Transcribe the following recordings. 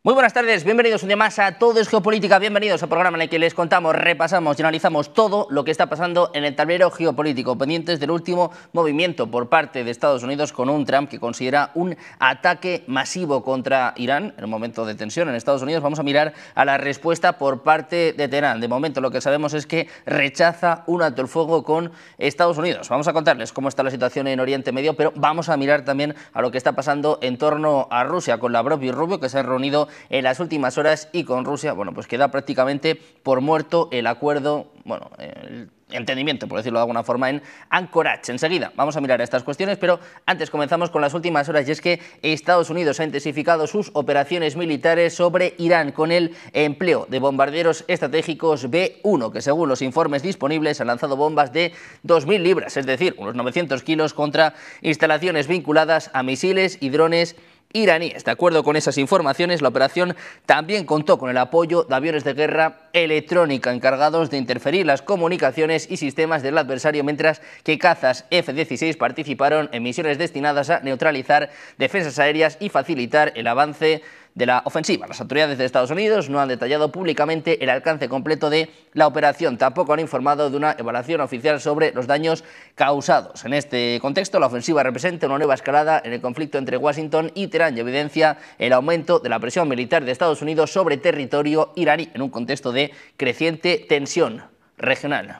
Muy buenas tardes, bienvenidos un día más a Todo es Geopolítica, bienvenidos al programa en el que les contamos, repasamos y analizamos todo lo que está pasando en el tablero geopolítico, pendientes del último movimiento por parte de Estados Unidos con un Trump que considera un ataque masivo contra Irán en un momento de tensión en Estados Unidos. Vamos a mirar a la respuesta por parte de Teherán. De momento lo que sabemos es que rechaza un alto el fuego con Estados Unidos. Vamos a contarles cómo está la situación en Oriente Medio, pero vamos a mirar también a lo que está pasando en torno a Rusia, con Lavrov y Rubio, que se han reunido en las últimas horas, y con Rusia, bueno, pues queda prácticamente por muerto el acuerdo, bueno, el entendimiento, por decirlo de alguna forma, en Anchorage. Enseguida vamos a mirar estas cuestiones, pero antes comenzamos con las últimas horas, y es que Estados Unidos ha intensificado sus operaciones militares sobre Irán con el empleo de bombarderos estratégicos B-1, que según los informes disponibles han lanzado bombas de 2.000 libras, es decir, unos 900 kilos, contra instalaciones vinculadas a misiles y drones iraníes. De acuerdo con esas informaciones, la operación también contó con el apoyo de aviones de guerra electrónica encargados de interferir las comunicaciones y sistemas del adversario, mientras que cazas F-16 participaron en misiones destinadas a neutralizar defensas aéreas y facilitar el avance de la ofensiva. Las autoridades de Estados Unidos no han detallado públicamente el alcance completo de la operación. Tampoco han informado de una evaluación oficial sobre los daños causados. En este contexto, la ofensiva representa una nueva escalada en el conflicto entre Washington y Teherán y evidencia el aumento de la presión militar de Estados Unidos sobre territorio iraní en un contexto de creciente tensión regional.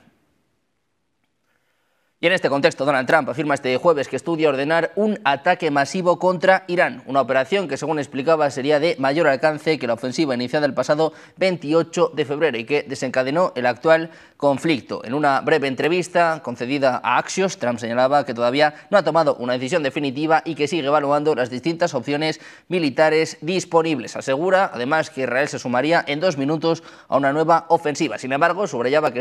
Y en este contexto, Donald Trump afirma este jueves que estudia ordenar un ataque masivo contra Irán, una operación que, según explicaba, sería de mayor alcance que la ofensiva iniciada el pasado 28 de febrero y que desencadenó el actual conflicto. En una breve entrevista concedida a Axios, Trump señalaba que todavía no ha tomado una decisión definitiva y que sigue evaluando las distintas opciones militares disponibles. Asegura, además, que Israel se sumaría en 2 minutos a una nueva ofensiva. Sin embargo, subrayaba que